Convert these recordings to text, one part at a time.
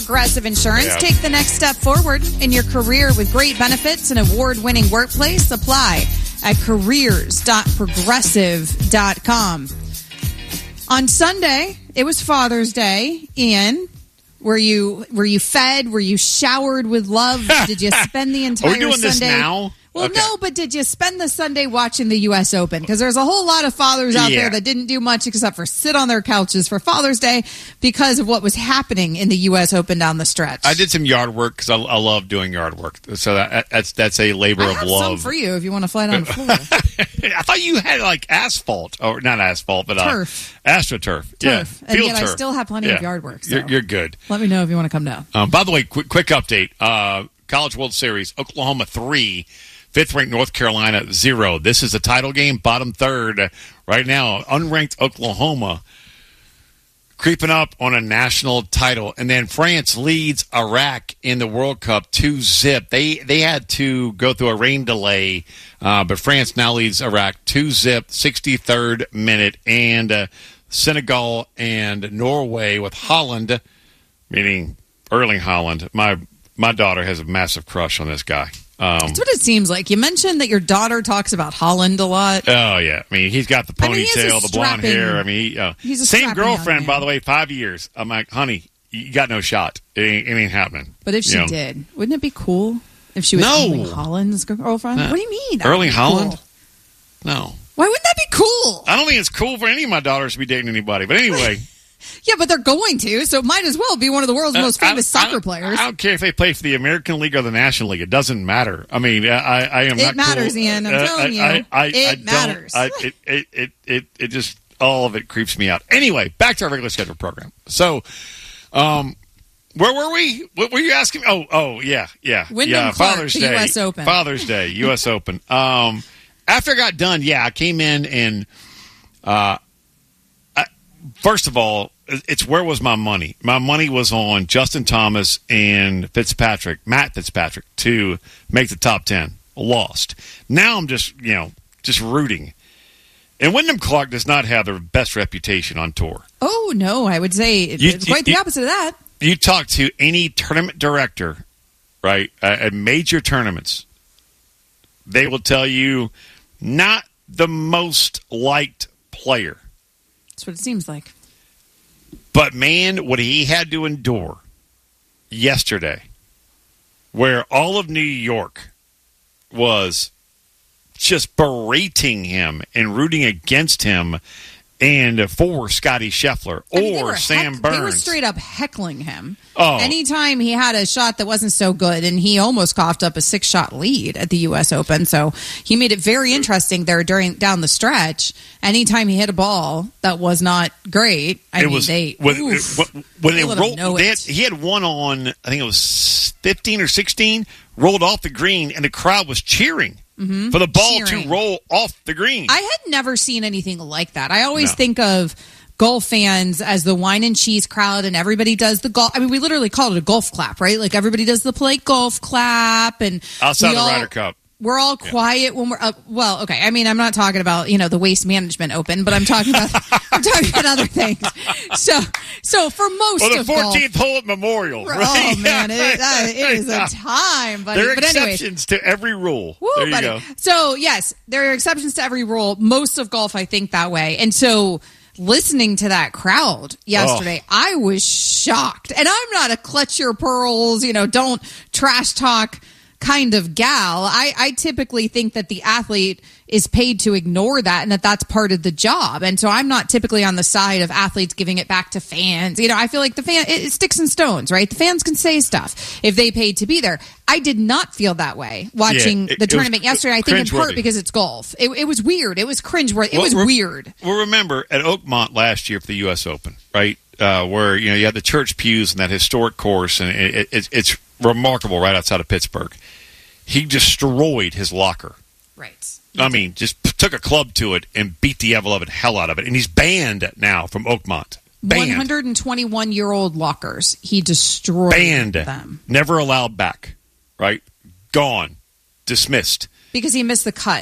Progressive Insurance. Take the next step forward in your career with great benefits and award-winning workplace. Apply at careers.progressive.com. On Sunday, it was Father's Day. Ian, were you fed? Were you showered with love? Did you spend the entire Sunday? Are we doing this now? Well, okay. No, but did you spend the Sunday watching the U.S. Open? Because there's a whole lot of fathers out there that didn't do much except for sit on their couches for Father's Day because of what was happening in the U.S. Open down the stretch. I did some yard work because I love doing yard work. So that's a labor of love. I have some for you if you want to fly down the floor. I thought you had like asphalt, or not asphalt, but turf, AstroTurf. Turf. Yeah, and yet turf. I still have plenty of yard work. So You're good. Let me know if you want to come down. By the way, quick update. College World Series, Oklahoma 3. 5th-ranked North Carolina 0. This is the title game, bottom third. Right now, unranked Oklahoma creeping up on a national title. And then France leads Iraq in the World Cup 2-0. They had to go through a rain delay, but France now leads Iraq 2-0, 63rd minute. And Senegal and Norway with Holland, meaning Erling Haaland. My daughter has a massive crush on this guy. That's what it seems like. You mentioned that your daughter talks about Holland a lot. Oh, yeah. I mean, he's got the ponytail, the blonde hair. I mean, he's a same girlfriend, by the way, 5 years. I'm like, honey, you got no shot. It ain't happening. But if she did, wouldn't it be cool if she was Erling Haaland's girlfriend? What do you mean? Erling Haaland? Cool. No. Why wouldn't that be cool? I don't think it's cool for any of my daughters to be dating anybody. But anyway. Yeah, but they're going to, so it might as well be one of the world's most famous soccer players. I don't care if they play for the American League or the National League. It doesn't matter. I mean, I am not It matters, cool. Ian. I'm telling you. It matters. It just, all of it creeps me out. Anyway, back to our regular scheduled program. So, where were we? What were you asking? Oh, yeah. Wyndham Clark, Father's Day. U.S. Open. Father's Day, U.S. Open. After I got done, I came in and, first of all, it's where was my money? My money was on Justin Thomas and Matt Fitzpatrick, to make the top 10. Lost. Now I'm just rooting. And Wyndham Clark does not have the best reputation on tour. Oh, no, I would say it's quite the opposite of that. You talk to any tournament director, right, at major tournaments, they will tell you not the most liked player. That's what it seems like. But, man, what he had to endure yesterday, where all of New York was just berating him and rooting against him and for Scotty Scheffler or Sam Burns. They were straight up heckling him. Oh. Anytime he had a shot that wasn't so good, and he almost coughed up a 6-shot lead at the U.S. Open, so he made it very interesting there down the stretch. Anytime he hit a ball that was not great, he had one on, I think it was 15 or 16, rolled off the green, and the crowd was cheering. For the ball to roll off the green. I had never seen anything like that. I always think of golf fans as the wine and cheese crowd, and everybody does the golf. I mean, we literally call it a golf clap, right? Like everybody does the play golf clap, and outside the Ryder Cup. We're all quiet when we're well, okay. I mean, I'm not talking about the Waste Management Open, but I'm talking about other things. So for most of the 14th hole at Memorial. Right? Oh man, it is a time, buddy. There are but exceptions to every rule. Woo, there you buddy. go. So yes, there are exceptions to every rule. Most of golf, I think, that way, and so. Listening to that crowd yesterday, I was shocked. And I'm not a clutch your pearls, don't trash talk kind of gal. I typically think that the athlete is paid to ignore that and that that's part of the job. And so I'm not typically on the side of athletes giving it back to fans. I feel like it sticks and stones, right? The fans can say stuff if they paid to be there. I did not feel that way watching the tournament yesterday. I think in part because it's golf. It was weird. It was cringeworthy. It was weird. Well, remember at Oakmont last year for the U.S. Open, right? Where, you had the church pews and that historic course, and it's remarkable right outside of Pittsburgh. He destroyed his locker. Right. I mean, just took a club to it and beat the ever-loving hell out of it. And he's banned now from Oakmont. Banned. 121-year-old lockers. He destroyed them. Never allowed back. Right? Gone. Dismissed. Because he missed the cut.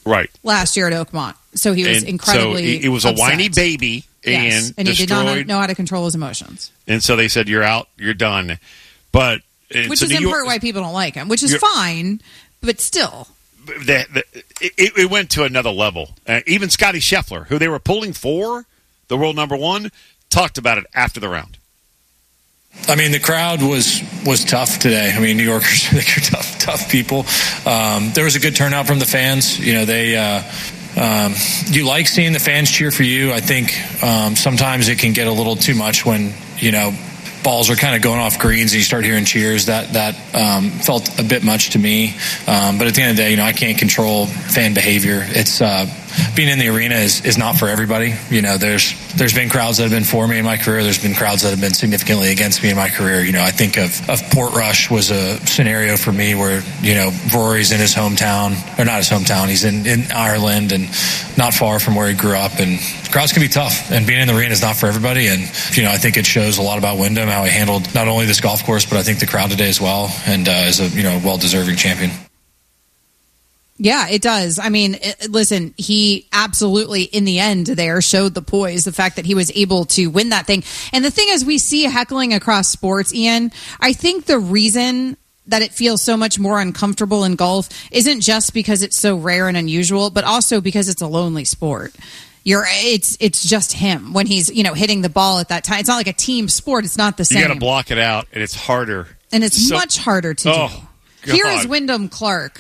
right last year at Oakmont. So he was incredibly so it was a whiny baby, yes. And he did not know how to control his emotions. And so they said, "You're out, you're done." But which is in part why people don't like him, which is fine, but still. It went to another level. Even Scotty Scheffler, who they were pulling for the world number one, talked about it after the round. I mean, the crowd was tough today. I mean, New Yorkers, they're tough people. There was a good turnout from the fans. You know, you like seeing the fans cheer for you. I think sometimes it can get a little too much when, you know, balls are kind of going off greens and you start hearing cheers. That felt a bit much to me. But at the end of the day, you know, I can't control fan behavior. It's being in the arena is not for everybody. You know, there's been crowds that have been for me in my career. There's been crowds that have been significantly against me in my career. You know, I think of Portrush was a scenario for me where, you know, Rory's in his hometown, or not his hometown. He's in Ireland and not far from where he grew up. And crowds can be tough, and being in the arena is not for everybody. And, you know, I think it shows a lot about Wyndham, how he handled not only this golf course, but I think the crowd today as well, and is a, you know, well-deserving champion. Yeah, it does. I mean, listen, he absolutely, in the end there, showed the poise, the fact that he was able to win that thing. And the thing is, we see heckling across sports, Ian. I think the reason that it feels so much more uncomfortable in golf isn't just because it's so rare and unusual, but also because it's a lonely sport. It's just him when he's, you know, hitting the ball at that time. It's not like a team sport. It's not the same. You got to block it out, and it's harder. And it's much harder to do. God. Here is Wyndham Clark.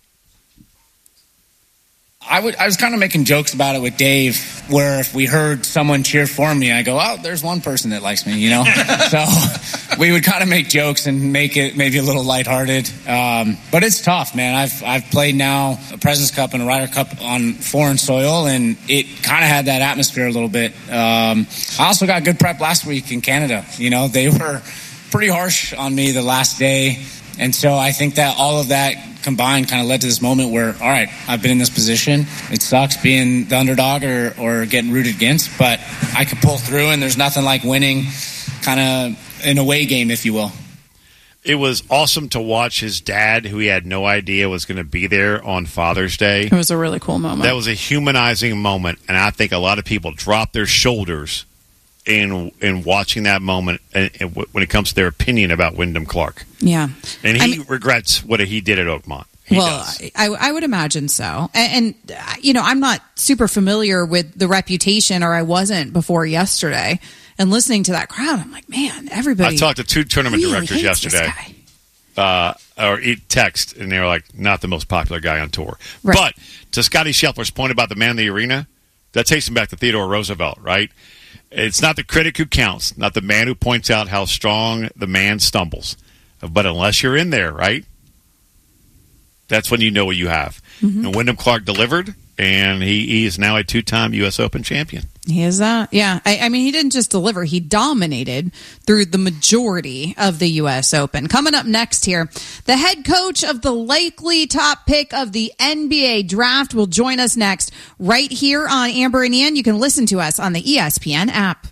I was kind of making jokes about it with Dave, where if we heard someone cheer for me, I go, "Oh, there's one person that likes me," you know? So we would kind of make jokes and make it maybe a little lighthearted. But it's tough, man. I've played now a President's Cup and a Ryder Cup on foreign soil, and it kind of had that atmosphere a little bit. I also got good prep last week in Canada. You know, they were pretty harsh on me the last day. And so I think that all of that combined kind of led to this moment where, all right, I've been in this position. It sucks being the underdog or getting rooted against, but I could pull through, and there's nothing like winning kind of an away game, if you will. It was awesome to watch his dad, who he had no idea was going to be there on Father's Day. It was a really cool moment. That was a humanizing moment, and I think a lot of people dropped their shoulders in watching that moment and when it comes to their opinion about Wyndham Clark. Yeah. And he regrets what he did at Oakmont. I would imagine so. And, you know, I'm not super familiar with the reputation, or I wasn't before yesterday. And listening to that crowd, I'm like, man, everybody. I talked to two tournament really directors yesterday. Or text, and they were like, not the most popular guy on tour. Right. But to Scotty Scheffler's point about the man in the arena, that takes him back to Theodore Roosevelt, right? It's not the critic who counts, not the man who points out how strong the man stumbles. But unless you're in there, right, that's when you know what you have. Mm-hmm. And Wyndham Clark delivered, and he is now a two-time U.S. Open champion. He is that. Yeah. I mean, he didn't just deliver. He dominated through the majority of the U.S. Open. Coming up next here, the head coach of the likely top pick of the NBA draft will join us next right here on Amber and Ian. You can listen to us on the ESPN app.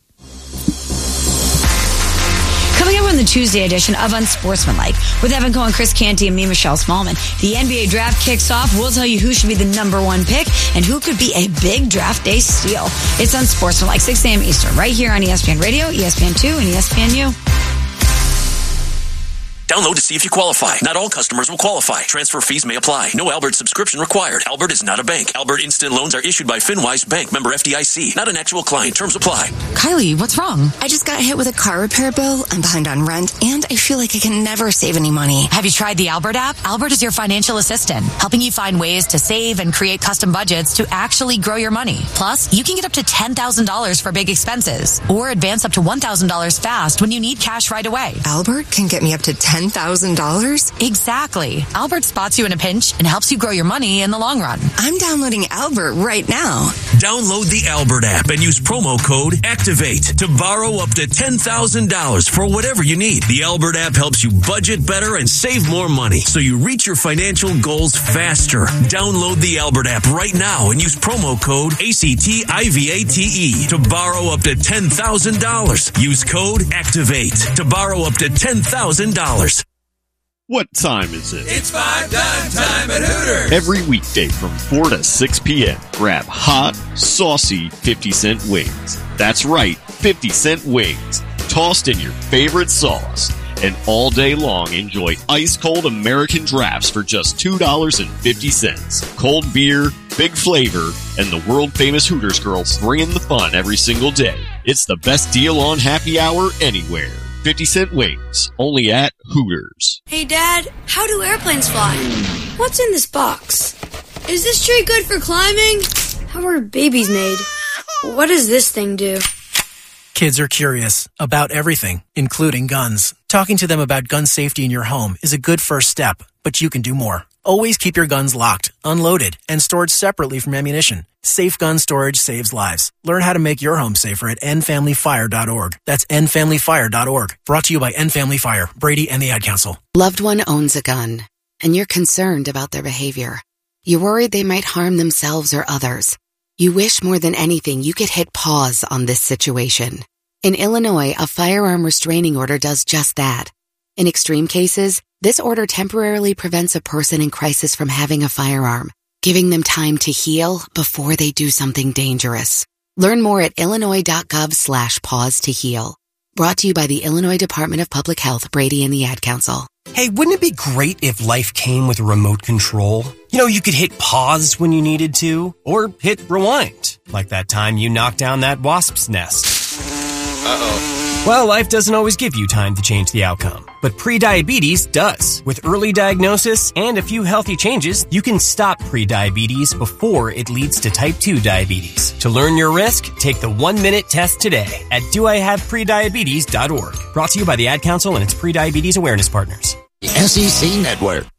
Coming up on the Tuesday edition of Unsportsmanlike with Evan Cohen, Chris Canty, and me, Michelle Smallman. The NBA draft kicks off. We'll tell you who should be the number one pick and who could be a big draft day steal. It's Unsportsmanlike, 6 a.m. Eastern, right here on ESPN Radio, ESPN2, and ESPNU. Download to see if you qualify. Not all customers will qualify. Transfer fees may apply. No Albert subscription required. Albert is not a bank. Albert Instant Loans are issued by FinWise Bank, member FDIC. Not an actual client. Terms apply. Kylie, what's wrong? I just got hit with a car repair bill. I'm behind on rent, and I feel like I can never save any money. Have you tried the Albert app? Albert is your financial assistant, helping you find ways to save and create custom budgets to actually grow your money. Plus, you can get up to $10,000 for big expenses, or advance up to $1,000 fast when you need cash right away. Albert can get me up to $10,000? Exactly. Albert spots you in a pinch and helps you grow your money in the long run. I'm downloading Albert right now. Download the Albert app and use promo code ACTIVATE to borrow up to $10,000 for whatever you need. The Albert app helps you budget better and save more money so you reach your financial goals faster. Download the Albert app right now and use promo code ACTIVATE to borrow up to $10,000. Use code ACTIVATE to borrow up to $10,000. What time is it? It's 5 time at Hooters. Every weekday from 4 to 6 p.m., grab hot, saucy 50-cent wings. That's right, 50-cent wings. Tossed in your favorite sauce. And all day long, enjoy ice-cold American drafts for just $2.50. Cold beer, big flavor, and the world-famous Hooters girls bringing the fun every single day. It's the best deal on happy hour anywhere. 50-cent wings, only at Hooters. Hey, Dad, how do airplanes fly? What's in this box? Is this tree good for climbing? How are babies made? What does this thing do? Kids are curious about everything, including guns. Talking to them about gun safety in your home is a good first step, but you can do more. Always keep your guns locked, unloaded, and stored separately from ammunition. Safe gun storage saves lives. Learn how to make your home safer at endfamilyfire.org. That's endfamilyfire.org. Brought to you by End Family Fire, Brady, and the Ad Council. Loved one owns a gun, and you're concerned about their behavior. You're worried they might harm themselves or others. You wish more than anything you could hit pause on this situation. In Illinois, a firearm restraining order does just that. In extreme cases, this order temporarily prevents a person in crisis from having a firearm, giving them time to heal before they do something dangerous. Learn more at illinois.gov/pause to heal. Brought to you by the Illinois Department of Public Health, Brady, and the Ad Council. Hey, wouldn't it be great if life came with a remote control? You know, you could hit pause when you needed to, or hit rewind, like that time you knocked down that wasp's nest. Uh-oh. Well, life doesn't always give you time to change the outcome, but prediabetes does. With early diagnosis and a few healthy changes, you can stop prediabetes before it leads to type 2 diabetes. To learn your risk, take the 1-minute test today at doihaveprediabetes.org. Brought to you by the Ad Council and its prediabetes awareness partners. SEC Network.